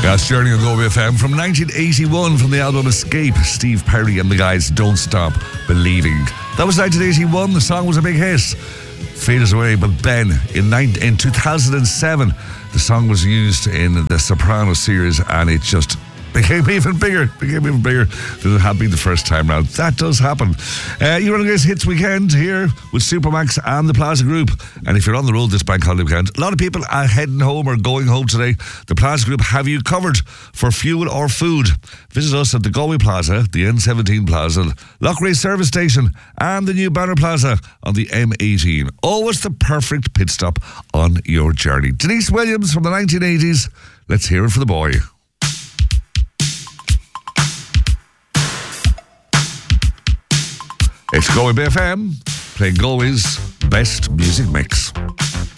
Last Journey on Go FM from 1981 from the album Escape. Steve Perry and the guys, Don't Stop Believing. That was 1981. The song was a big hit. Faded away, but Ben, in 2007, the song was used in the Sopranos series, and it just became even bigger than it had been the first time round. That does happen. You're on this Hits Weekend here with Supermax and the Plaza Group. And if you're on the road this bank holiday weekend, a lot of people are heading home or going home today. The Plaza Group have you covered for fuel or food. Visit us at the Galway Plaza, the N17 Plaza, Loughrea Service Station, and the new Banner Plaza on the M18. Always the perfect pit stop on your journey. Denise Williams from the 1980s. Let's hear it for the boy. It's Galway BFM, playing Galway's best music mix.